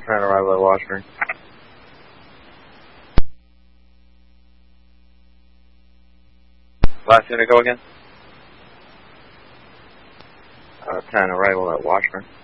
Trying to arrival at Washburn. Last unit, go again. 10, arrival at Washburn.